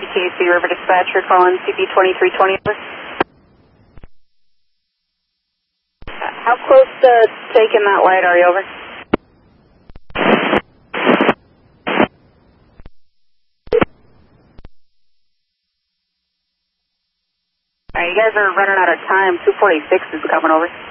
KC River Dispatcher calling CP2320. How close to taking that light are you, over? Alright, you guys are running out of time. 246 is coming over.